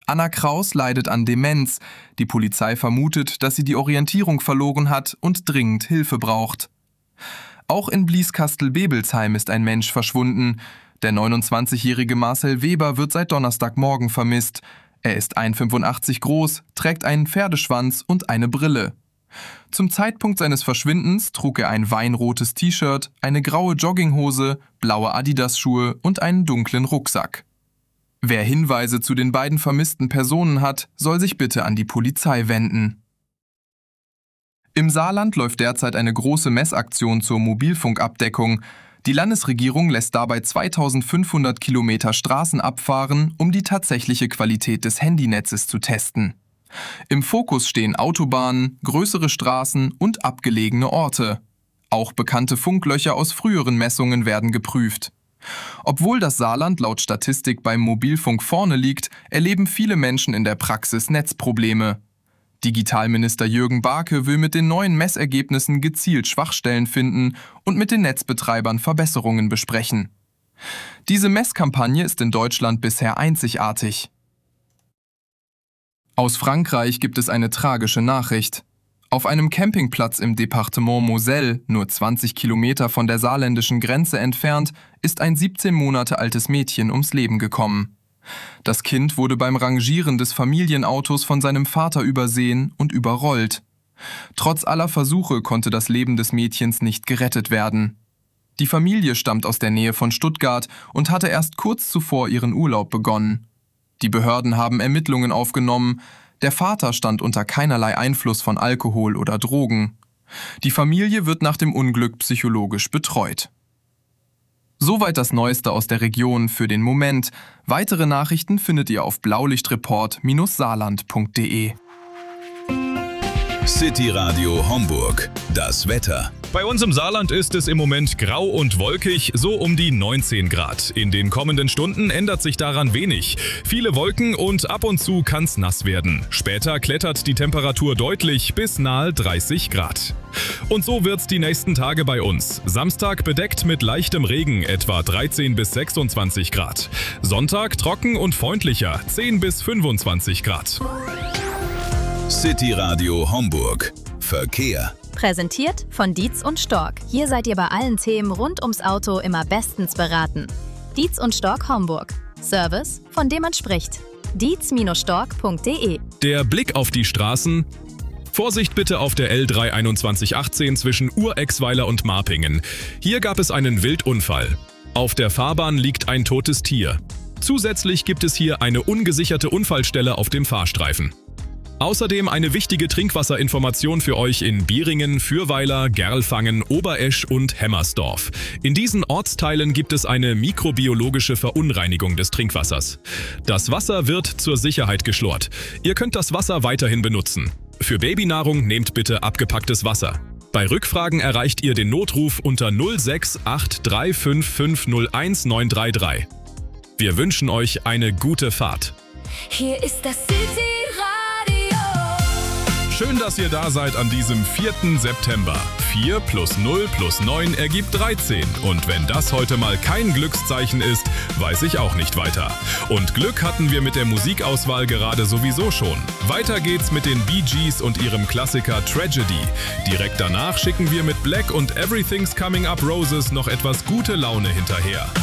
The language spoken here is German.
Anna Kraus leidet an Demenz. Die Polizei vermutet, dass sie die Orientierung verloren hat und dringend Hilfe braucht. Auch in Blieskastel-Bebelsheim ist ein Mensch verschwunden. Der 29-jährige Marcel Weber wird seit Donnerstagmorgen vermisst. Er ist 1,85 groß, trägt einen Pferdeschwanz und eine Brille. Zum Zeitpunkt seines Verschwindens trug er ein weinrotes T-Shirt, eine graue Jogginghose, blaue Adidas-Schuhe und einen dunklen Rucksack. Wer Hinweise zu den beiden vermissten Personen hat, soll sich bitte an die Polizei wenden. Im Saarland läuft derzeit eine große Messaktion zur Mobilfunkabdeckung. Die Landesregierung lässt dabei 2500 Kilometer Straßen abfahren, um die tatsächliche Qualität des Handynetzes zu testen. Im Fokus stehen Autobahnen, größere Straßen und abgelegene Orte. Auch bekannte Funklöcher aus früheren Messungen werden geprüft. Obwohl das Saarland laut Statistik beim Mobilfunk vorne liegt, erleben viele Menschen in der Praxis Netzprobleme. Digitalminister Jürgen Barke will mit den neuen Messergebnissen gezielt Schwachstellen finden und mit den Netzbetreibern Verbesserungen besprechen. Diese Messkampagne ist in Deutschland bisher einzigartig. Aus Frankreich gibt es eine tragische Nachricht. Auf einem Campingplatz im Departement Moselle, nur 20 Kilometer von der saarländischen Grenze entfernt, ist ein 17 Monate altes Mädchen ums Leben gekommen. Das Kind wurde beim Rangieren des Familienautos von seinem Vater übersehen und überrollt. Trotz aller Versuche konnte das Leben des Mädchens nicht gerettet werden. Die Familie stammt aus der Nähe von Stuttgart und hatte erst kurz zuvor ihren Urlaub begonnen. Die Behörden haben Ermittlungen aufgenommen. Der Vater stand unter keinerlei Einfluss von Alkohol oder Drogen. Die Familie wird nach dem Unglück psychologisch betreut. Soweit das Neueste aus der Region für den Moment. Weitere Nachrichten findet ihr auf blaulichtreport-saarland.de. City Radio Homburg. Das Wetter. Bei uns im Saarland ist es im Moment grau und wolkig, so um die 19 Grad. In den kommenden Stunden ändert sich daran wenig. Viele Wolken und ab und zu kann's nass werden. Später klettert die Temperatur deutlich bis nahe 30 Grad. Und so wird's die nächsten Tage bei uns. Samstag bedeckt mit leichtem Regen, etwa 13 bis 26 Grad. Sonntag trocken und freundlicher, 10 bis 25 Grad. City Radio Homburg. Verkehr. Präsentiert von Dietz und Stork. Hier seid ihr bei allen Themen rund ums Auto immer bestens beraten. Dietz und Stork Homburg. Service, von dem man spricht. dietz-stork.de. Der Blick auf die Straßen. Vorsicht bitte auf der L3 2118 zwischen Urexweiler und Marpingen. Hier gab es einen Wildunfall. Auf der Fahrbahn liegt ein totes Tier. Zusätzlich gibt es hier eine ungesicherte Unfallstelle auf dem Fahrstreifen. Außerdem eine wichtige Trinkwasserinformation für euch in Bieringen, Fürweiler, Gerlfangen, Oberesch und Hemmersdorf. In diesen Ortsteilen gibt es eine mikrobiologische Verunreinigung des Trinkwassers. Das Wasser wird zur Sicherheit geschlort. Ihr könnt das Wasser weiterhin benutzen. Für Babynahrung nehmt bitte abgepacktes Wasser. Bei Rückfragen erreicht ihr den Notruf unter 06835501933. Wir wünschen euch eine gute Fahrt. Hier ist das City Radio. Schön, dass ihr da seid an diesem 4. September. 4 plus 0 plus 9 ergibt 13. Und wenn das heute mal kein Glückszeichen ist, weiß ich auch nicht weiter. Und Glück hatten wir mit der Musikauswahl gerade sowieso schon. Weiter geht's mit den Bee Gees und ihrem Klassiker Tragedy. Direkt danach schicken wir mit Black und Everything's Coming Up Roses noch etwas gute Laune hinterher.